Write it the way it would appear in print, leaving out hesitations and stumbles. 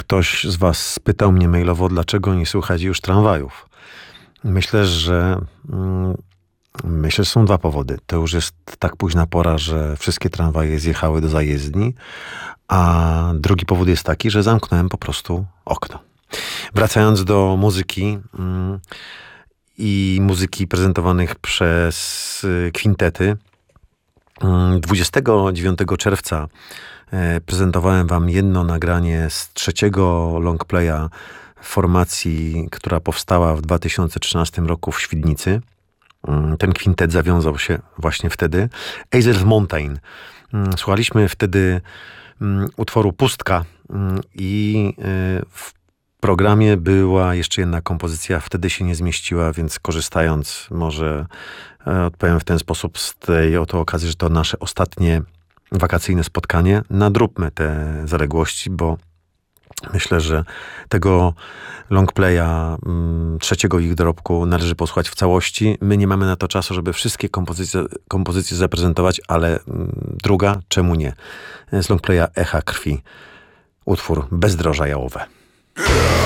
Ktoś z was spytał mnie mailowo, dlaczego nie słychać już tramwajów. Myślę, że są dwa powody. To już jest tak późna pora, że wszystkie tramwaje zjechały do zajezdni, a drugi powód jest taki, że zamknąłem po prostu okno. Wracając do muzyki i muzyki prezentowanych przez kwintety, 29 czerwca prezentowałem wam jedno nagranie z trzeciego longplaya formacji, która powstała w 2013 roku w Świdnicy. Ten kwintet zawiązał się właśnie wtedy. Azers Mountain. Słuchaliśmy wtedy utworu Pustka i w programie była jeszcze jedna kompozycja, wtedy się nie zmieściła, więc korzystając może odpowiem w ten sposób z tej oto okazji, że to nasze ostatnie wakacyjne spotkanie. Nadróbmy te zaległości, bo myślę, że tego longplaya, trzeciego ich dorobku należy posłuchać w całości. My nie mamy na to czasu, żeby wszystkie kompozycje zaprezentować, ale druga, czemu nie? Z longplaya Echa Krwi utwór Bezdroża jałowe.